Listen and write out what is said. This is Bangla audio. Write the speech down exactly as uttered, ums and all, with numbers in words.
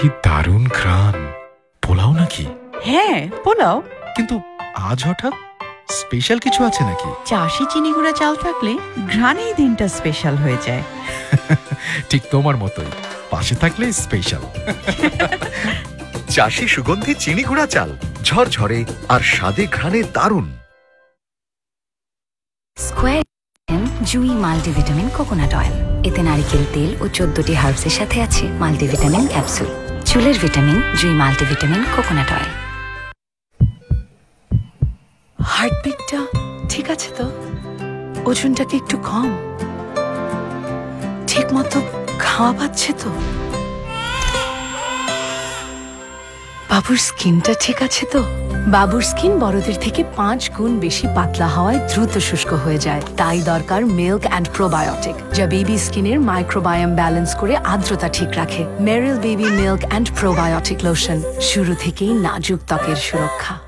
কি দারুণ ঘ্রাণ! পোলাও নাকি? হ্যাঁ, পোলাও। কিন্তু আজ হঠাৎ স্পেশাল কিছু আছে নাকি? চাষি চিনি গুঁড়া চাল থাকলে ঘ্রাণেই দিনটা স্পেশাল হয়ে যায়। ঠিক তোমার মতোই, পাশে থাকলে স্পেশাল। চাষি সুগন্ধি চিনি গুঁড়া চাল, ঝরঝরে আর স্বাদে ঘ্রাণে দারুণ। স্কোয়ার জুই মাল্টিভিটামিন কোকোনাট অয়েল, এতে নারিকেল তেল ও চোদ্দটি হার্বসের সাথে আছে মাল্টিভিটামিন ক্যাপসুল। চুলের ভিটামিন জুই মাল্টিভিটামিন কোকোনাট অয়েল। হার্টবিটটা ঠিক আছে তো? ওজনটা কি একটু কম? ঠিক মতো খাওয়া পাচ্ছে তো? বাবুর স্কিনটা ঠিক আছে তো? বাবুর স্কিন বড়দের থেকে পাঁচ গুণ বেশি পাতলা হওয়ায় দ্রুত শুষ্ক হয়ে যায়, তাই দরকার মিল্ক অ্যান্ড প্রোবায়োটিক, যা বেবি স্কিনের মাইক্রোবায়োম ব্যালেন্স করে আর্দ্রতা ঠিক রাখে। মেরিল baby milk and probiotic lotion, শুরু থেকেই নাজুক ত্বকের সুরক্ষা।